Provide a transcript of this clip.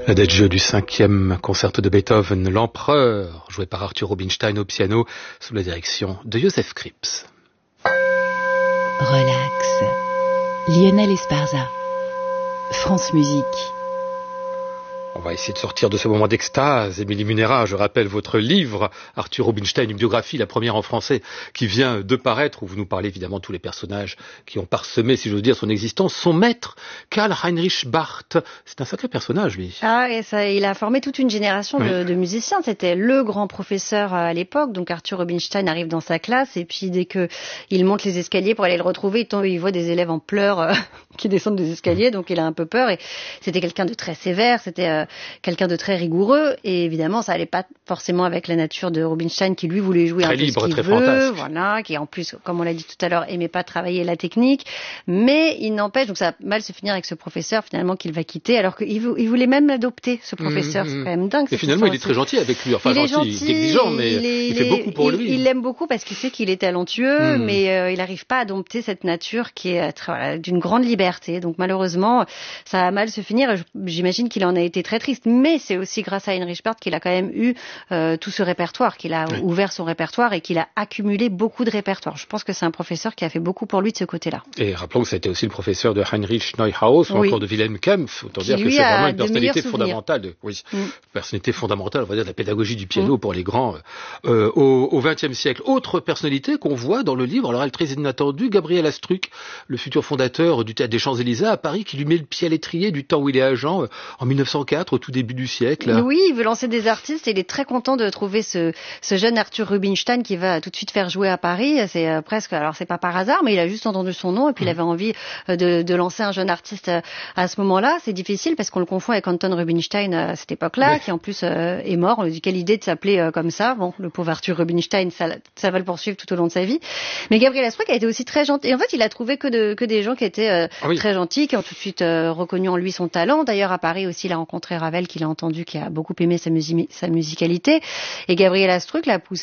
L'adagio du 5e concerto de Beethoven, l'Empereur, joué par Arthur Rubinstein au piano, sous la direction de Joseph Krips. Relax. Lionel Esparza. France Musique. On va essayer de sortir de ce moment d'extase. Émilie Munera, je rappelle votre livre, Arthur Rubinstein, une biographie, la première en français, qui vient de paraître, où vous nous parlez évidemment de tous les personnages qui ont parsemé, si j'ose dire, son existence. Son maître, Karl Heinrich Barth, c'est un sacré personnage, lui. Ah, et ça, il a formé toute une génération de musiciens. C'était le grand professeur à l'époque. Donc Arthur Rubinstein arrive dans sa classe, et puis dès que il monte les escaliers pour aller le retrouver, il voit des élèves en pleurs qui descendent des escaliers, donc il a un peu peur. Et c'était quelqu'un de très sévère, c'était quelqu'un de très rigoureux, et évidemment ça allait pas forcément avec la nature de Rubinstein, qui lui voulait jouer très un peu libre, ce qu'il très veut, fantasque. voilà, qui en plus, comme on l'a dit tout à l'heure, aimait pas travailler la technique, mais il n'empêche, donc ça va mal se finir avec ce professeur finalement qu'il va quitter, alors qu'il voulait même l'adopter, ce professeur. C'est quand même dingue. Et finalement il est très gentil avec lui, enfin il est exigeant, mais il fait beaucoup pour lui. Il l'aime beaucoup parce qu'il sait qu'il est talentueux, mais il n'arrive pas à dompter cette nature qui est d'une grande liberté. Donc malheureusement ça va mal se finir, et j'imagine qu'il en a été très triste, mais c'est aussi grâce à Heinrich Barth qu'il a quand même eu tout ce répertoire, qu'il a ouvert son répertoire et qu'il a accumulé beaucoup de répertoire. Je pense que c'est un professeur qui a fait beaucoup pour lui de ce côté-là. Et rappelons que ça a été aussi le professeur de Heinrich Neuhaus ou encore de Wilhelm Kempff. Autant dire que c'est vraiment une personnalité fondamentale, personnalité fondamentale, on va dire, de la pédagogie du piano pour les grands au XXe siècle. Autre personnalité qu'on voit dans le livre, alors elle est très inattendue, Gabriel Astruc, le futur fondateur du Théâtre des Champs-Élysées à Paris, qui lui met le pied à l'étrier du temps où il est agent en 1904, au tout début du siècle. Oui, il veut lancer des artistes et il est très content de trouver ce jeune Arthur Rubinstein qui va tout de suite faire jouer à Paris. C'est presque, alors c'est pas par hasard, mais il a juste entendu son nom et puis il avait envie de lancer un jeune artiste à ce moment-là. C'est difficile parce qu'on le confond avec Anton Rubinstein à cette époque-là, qui en plus est mort. On lui dit quelle idée de s'appeler comme ça. Bon, le pauvre Arthur Rubinstein, ça va le poursuivre tout au long de sa vie. Mais Gabriel Astruc a été aussi très gentil. Et en fait, il a trouvé que des gens qui étaient très gentils, qui ont tout de suite reconnu en lui son talent. D'ailleurs, à Paris aussi, il a rencontré Ravel, qu'il a entendu, qui a beaucoup aimé sa musicalité. Et Gabriel Astruc l'a poussé